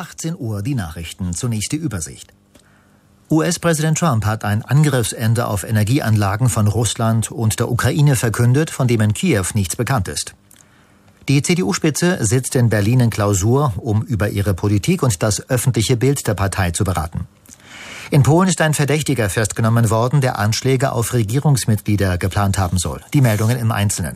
18 Uhr die Nachrichten, zunächst die Übersicht. US-Präsident Trump hat ein Angriffsende auf Energieanlagen von Russland und der Ukraine verkündet, von dem in Kiew nichts bekannt ist. Die CDU-Spitze sitzt in Berlin in Klausur, um über ihre Politik und das öffentliche Bild der Partei zu beraten. In Polen ist ein Verdächtiger festgenommen worden, der Anschläge auf Regierungsmitglieder geplant haben soll. Die Meldungen im Einzelnen.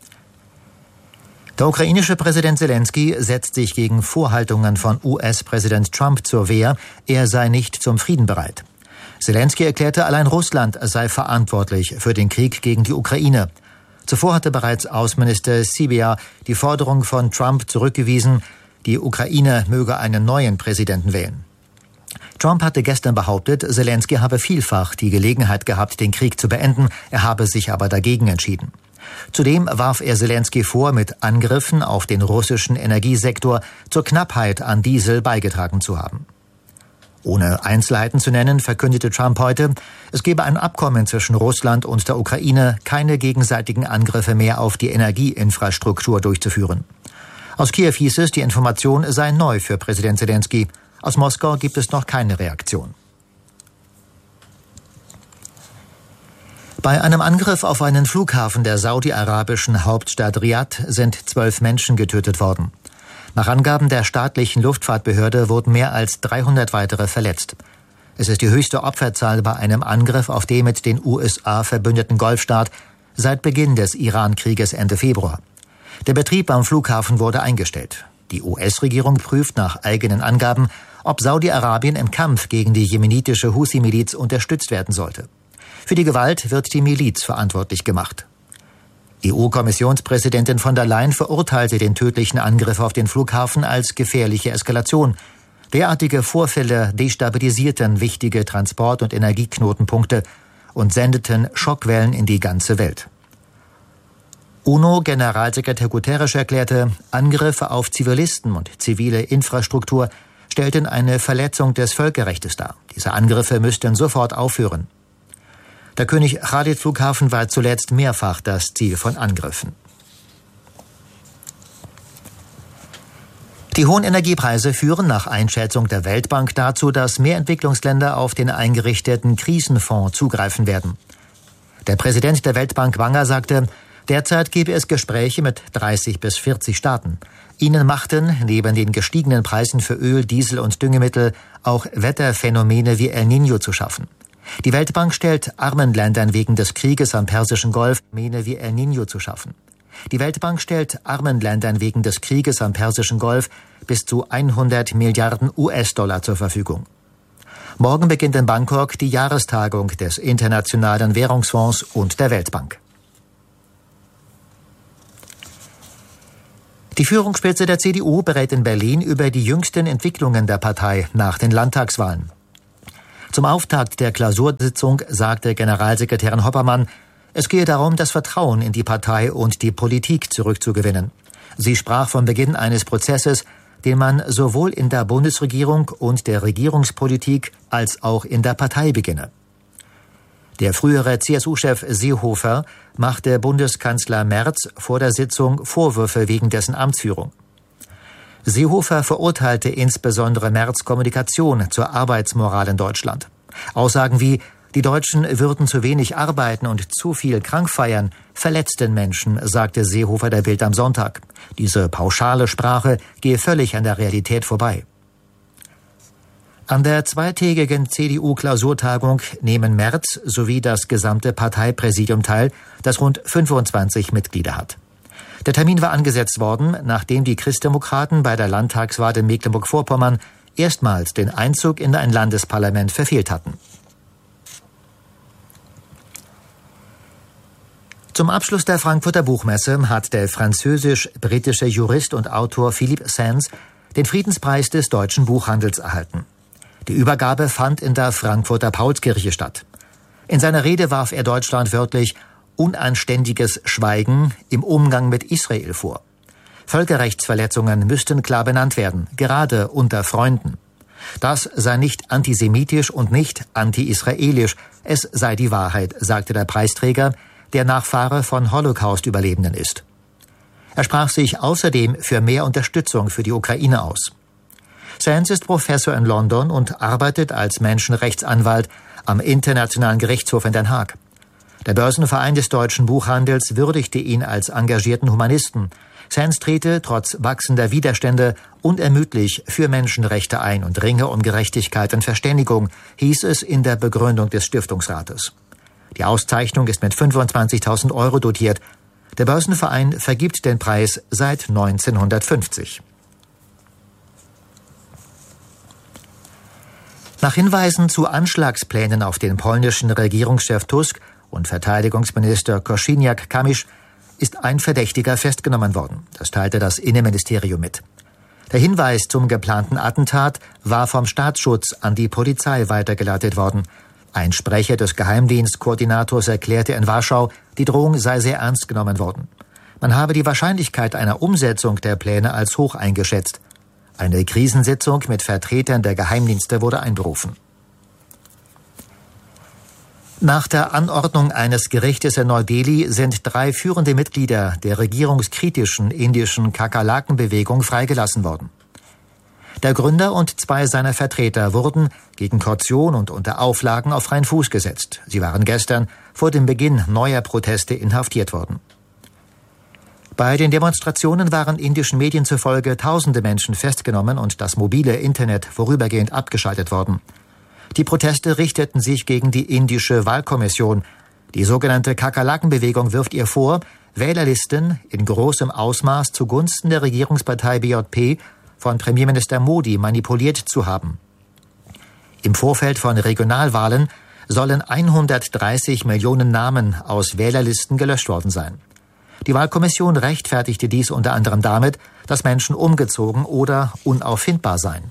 Der ukrainische Präsident Selenskyj setzt sich gegen Vorhaltungen von US-Präsident Trump zur Wehr, er sei nicht zum Frieden bereit. Selenskyj erklärte, allein Russland sei verantwortlich für den Krieg gegen die Ukraine. Zuvor hatte bereits Außenminister Sybiha die Forderung von Trump zurückgewiesen, die Ukraine möge einen neuen Präsidenten wählen. Trump hatte gestern behauptet, Selenskyj habe vielfach die Gelegenheit gehabt, den Krieg zu beenden, er habe sich aber dagegen entschieden. Zudem warf er Selenskyj vor, mit Angriffen auf den russischen Energiesektor zur Knappheit an Diesel beigetragen zu haben. Ohne Einzelheiten zu nennen, verkündete Trump heute, es gebe ein Abkommen zwischen Russland und der Ukraine, keine gegenseitigen Angriffe mehr auf die Energieinfrastruktur durchzuführen. Aus Kiew hieß es, die Information sei neu für Präsident Selenskyj. Aus Moskau gibt es noch keine Reaktion. Bei einem Angriff auf einen Flughafen der saudi-arabischen Hauptstadt Riad sind 12 Menschen getötet worden. Nach Angaben der staatlichen Luftfahrtbehörde wurden mehr als 300 weitere verletzt. Es ist die höchste Opferzahl bei einem Angriff auf den mit den USA verbündeten Golfstaat seit Beginn des Iran-Krieges Ende Februar. Der Betrieb am Flughafen wurde eingestellt. Die US-Regierung prüft nach eigenen Angaben, ob Saudi-Arabien im Kampf gegen die jemenitische Husi-Miliz unterstützt werden sollte. Für die Gewalt wird die Miliz verantwortlich gemacht. EU-Kommissionspräsidentin von der Leyen verurteilte den tödlichen Angriff auf den Flughafen als gefährliche Eskalation. Derartige Vorfälle destabilisierten wichtige Transport- und Energieknotenpunkte und sendeten Schockwellen in die ganze Welt. UNO-Generalsekretär Guterres erklärte, Angriffe auf Zivilisten und zivile Infrastruktur stellten eine Verletzung des Völkerrechts dar. Diese Angriffe müssten sofort aufhören. Der König-Khalid-Flughafen war zuletzt mehrfach das Ziel von Angriffen. Die hohen Energiepreise führen nach Einschätzung der Weltbank dazu, dass mehr Entwicklungsländer auf den eingerichteten Krisenfonds zugreifen werden. Der Präsident der Weltbank Wanger sagte, derzeit gebe es Gespräche mit 30 bis 40 Staaten. Ihnen machten neben den gestiegenen Preisen für Öl, Diesel und Düngemittel auch Wetterphänomene wie El Niño zu schaffen. Die Weltbank stellt armen Ländern wegen des Krieges am Persischen Golf wie El Niño zu schaffen. Die Weltbank stellt armen Ländern wegen des Krieges am Persischen Golf bis zu 100 Milliarden US-Dollar zur Verfügung. Morgen beginnt in Bangkok die Jahrestagung des Internationalen Währungsfonds und der Weltbank. Die Führungsspitze der CDU berät in Berlin über die jüngsten Entwicklungen der Partei nach den Landtagswahlen. Zum Auftakt der Klausursitzung sagte Generalsekretärin Hoppermann, es gehe darum, das Vertrauen in die Partei und die Politik zurückzugewinnen. Sie sprach vom Beginn eines Prozesses, den man sowohl in der Bundesregierung und der Regierungspolitik als auch in der Partei beginne. Der frühere CSU-Chef Seehofer machte Bundeskanzler Merz vor der Sitzung Vorwürfe wegen dessen Amtsführung. Seehofer verurteilte insbesondere Merz' Kommunikation zur Arbeitsmoral in Deutschland. Aussagen wie, die Deutschen würden zu wenig arbeiten und zu viel krank feiern, verletzten Menschen, sagte Seehofer der Bild am Sonntag. Diese pauschale Sprache gehe völlig an der Realität vorbei. An der zweitägigen CDU-Klausurtagung nehmen Merz sowie das gesamte Parteipräsidium teil, das rund 25 Mitglieder hat. Der Termin war angesetzt worden, nachdem die Christdemokraten bei der Landtagswahl in Mecklenburg-Vorpommern erstmals den Einzug in ein Landesparlament verfehlt hatten. Zum Abschluss der Frankfurter Buchmesse hat der französisch-britische Jurist und Autor Philippe Sands den Friedenspreis des deutschen Buchhandels erhalten. Die Übergabe fand in der Frankfurter Paulskirche statt. In seiner Rede warf er Deutschland wörtlich unanständiges Schweigen im Umgang mit Israel vor. Völkerrechtsverletzungen müssten klar benannt werden, gerade unter Freunden. Das sei nicht antisemitisch und nicht anti-israelisch, es sei die Wahrheit, sagte der Preisträger, der Nachfahre von Holocaust-Überlebenden ist. Er sprach sich außerdem für mehr Unterstützung für die Ukraine aus. Sands ist Professor in London und arbeitet als Menschenrechtsanwalt am Internationalen Gerichtshof in Den Haag. Der Börsenverein des deutschen Buchhandels würdigte ihn als engagierten Humanisten. Sands trete trotz wachsender Widerstände unermüdlich für Menschenrechte ein und ringe um Gerechtigkeit und Verständigung, hieß es in der Begründung des Stiftungsrates. Die Auszeichnung ist mit 25.000 € dotiert. Der Börsenverein vergibt den Preis seit 1950. Nach Hinweisen zu Anschlagsplänen auf den polnischen Regierungschef Tusk und Verteidigungsminister Kosiniak-Kamysz ist ein Verdächtiger festgenommen worden. Das teilte das Innenministerium mit. Der Hinweis zum geplanten Attentat war vom Staatsschutz an die Polizei weitergeleitet worden. Ein Sprecher des Geheimdienstkoordinators erklärte in Warschau, die Drohung sei sehr ernst genommen worden. Man habe die Wahrscheinlichkeit einer Umsetzung der Pläne als hoch eingeschätzt. Eine Krisensitzung mit Vertretern der Geheimdienste wurde einberufen. Nach der Anordnung eines Gerichtes in Neu-Delhi sind 3 führende Mitglieder der regierungskritischen indischen Kakerlakenbewegung freigelassen worden. Der Gründer und 2 seiner Vertreter wurden gegen Kaution und unter Auflagen auf freien Fuß gesetzt. Sie waren gestern vor dem Beginn neuer Proteste inhaftiert worden. Bei den Demonstrationen waren indischen Medien zufolge tausende Menschen festgenommen und das mobile Internet vorübergehend abgeschaltet worden. Die Proteste richteten sich gegen die indische Wahlkommission. Die sogenannte Kakerlakenbewegung wirft ihr vor, Wählerlisten in großem Ausmaß zugunsten der Regierungspartei BJP von Premierminister Modi manipuliert zu haben. Im Vorfeld von Regionalwahlen sollen 130 Millionen Namen aus Wählerlisten gelöscht worden sein. Die Wahlkommission rechtfertigte dies unter anderem damit, dass Menschen umgezogen oder unauffindbar seien.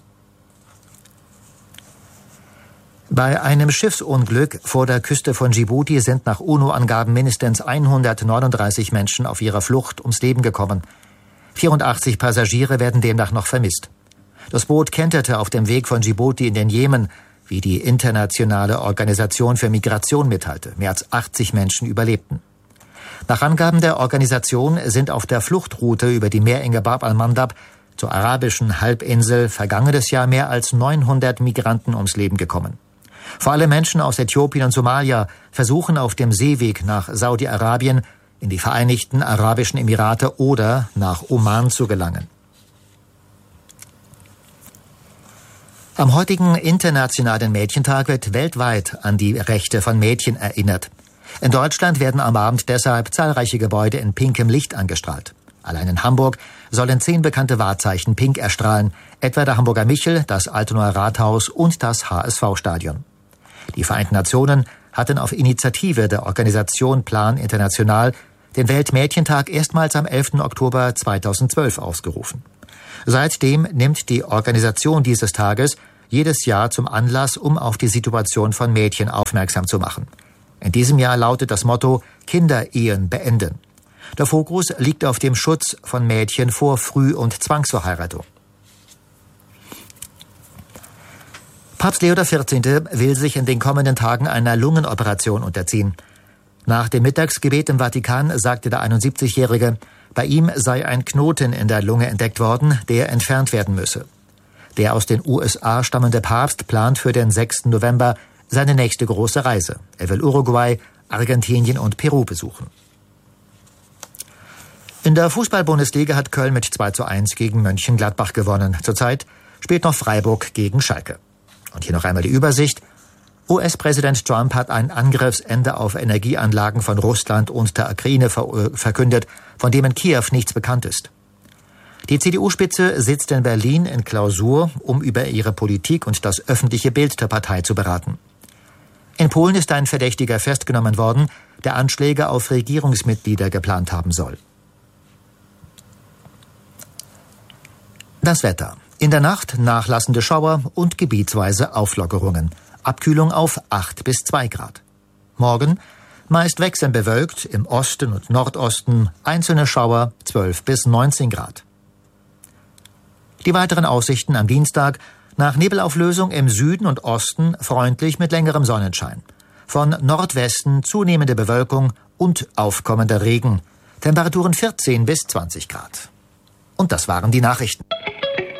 Bei einem Schiffsunglück vor der Küste von Djibouti sind nach UNO-Angaben mindestens 139 Menschen auf ihrer Flucht ums Leben gekommen. 84 Passagiere werden demnach noch vermisst. Das Boot kenterte auf dem Weg von Djibouti in den Jemen, wie die Internationale Organisation für Migration mitteilte. Mehr als 80 Menschen überlebten. Nach Angaben der Organisation sind auf der Fluchtroute über die Meerenge Bab al-Mandab zur arabischen Halbinsel vergangenes Jahr mehr als 900 Migranten ums Leben gekommen. Vor allem Menschen aus Äthiopien und Somalia versuchen auf dem Seeweg nach Saudi-Arabien, in die Vereinigten Arabischen Emirate oder nach Oman zu gelangen. Am heutigen Internationalen Mädchentag wird weltweit an die Rechte von Mädchen erinnert. In Deutschland werden am Abend deshalb zahlreiche Gebäude in pinkem Licht angestrahlt. Allein in Hamburg sollen 10 bekannte Wahrzeichen pink erstrahlen, etwa der Hamburger Michel, das Altonaer Rathaus und das HSV-Stadion. Die Vereinten Nationen hatten auf Initiative der Organisation Plan International den Weltmädchentag erstmals am 11. Oktober 2012 ausgerufen. Seitdem nimmt die Organisation dieses Tages jedes Jahr zum Anlass, um auf die Situation von Mädchen aufmerksam zu machen. In diesem Jahr lautet das Motto Kinderehen beenden. Der Fokus liegt auf dem Schutz von Mädchen vor Früh- und Zwangsverheiratung. Papst Leo XIV. Will sich in den kommenden Tagen einer Lungenoperation unterziehen. Nach dem Mittagsgebet im Vatikan sagte der 71-Jährige, bei ihm sei ein Knoten in der Lunge entdeckt worden, der entfernt werden müsse. Der aus den USA stammende Papst plant für den 6. November seine nächste große Reise. Er will Uruguay, Argentinien und Peru besuchen. In der Fußball-Bundesliga hat Köln mit 2:1 gegen Mönchengladbach gewonnen. Zurzeit spielt noch Freiburg gegen Schalke. Und hier noch einmal die Übersicht. US-Präsident Trump hat ein Angriffsende auf Energieanlagen von Russland und der Ukraine verkündet, von dem in Kiew nichts bekannt ist. Die CDU-Spitze sitzt in Berlin in Klausur, um über ihre Politik und das öffentliche Bild der Partei zu beraten. In Polen ist ein Verdächtiger festgenommen worden, der Anschläge auf Regierungsmitglieder geplant haben soll. Das Wetter. In der Nacht nachlassende Schauer und gebietsweise Auflockerungen. Abkühlung auf 8 bis 2 Grad. Morgen meist wechselnd bewölkt, im Osten und Nordosten einzelne Schauer 12 bis 19 Grad. Die weiteren Aussichten am Dienstag: nach Nebelauflösung im Süden und Osten freundlich mit längerem Sonnenschein. Von Nordwesten zunehmende Bewölkung und aufkommender Regen. Temperaturen 14 bis 20 Grad. Und das waren die Nachrichten.